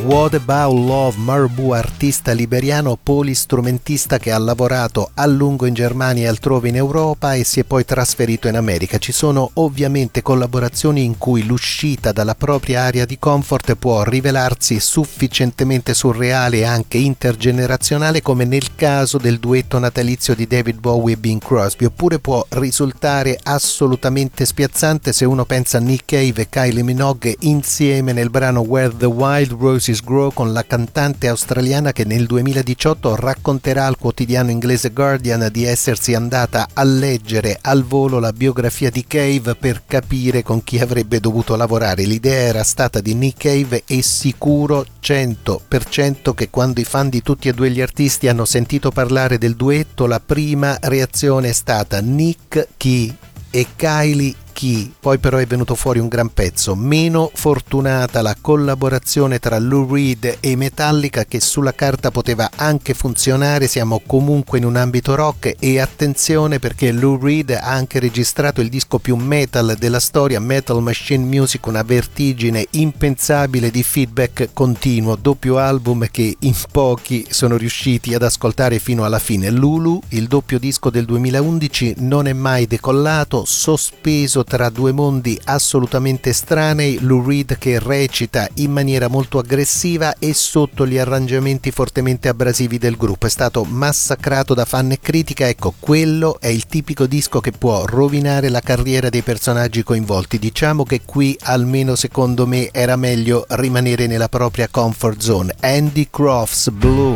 What About Love, Marbu, artista liberiano polistrumentista che ha lavorato a lungo in Germania e altrove in Europa e si è poi trasferito in America. Ci sono ovviamente collaborazioni in cui l'uscita dalla propria area di comfort può rivelarsi sufficientemente surreale e anche intergenerazionale, come nel caso del duetto natalizio di David Bowie e Bing Crosby, oppure può risultare assolutamente spiazzante se uno pensa a Nick Cave e Kylie Minogue insieme nel brano Where the Wild Roses Grow con la cantante australiana che nel 2018 racconterà al quotidiano inglese Guardian di essersi andata a leggere al volo la biografia di Cave per capire con chi avrebbe dovuto lavorare. L'idea era stata di Nick Cave e sicuro 100% che quando i fan di tutti e due gli artisti hanno sentito parlare del duetto, la prima reazione è stata Nick chi e Kylie chi. Poi però è venuto fuori un gran pezzo. Meno fortunata la collaborazione tra Lou Reed e Metallica, che sulla carta poteva anche funzionare, siamo comunque in un ambito rock e attenzione perché Lou Reed ha anche registrato il disco più metal della storia, Metal Machine Music, una vertigine impensabile di feedback continuo, doppio album che in pochi sono riusciti ad ascoltare fino alla fine. Lulu, il doppio disco del 2011, non è mai decollato, sospeso tra due mondi assolutamente estranei. Lou Reed che recita in maniera molto aggressiva e sotto gli arrangiamenti fortemente abrasivi del gruppo. È stato massacrato da fan e critica. Ecco, quello è il tipico disco che può rovinare la carriera dei personaggi coinvolti. Diciamo che qui, almeno secondo me, era meglio rimanere nella propria comfort zone. Andy Crofts, Blue.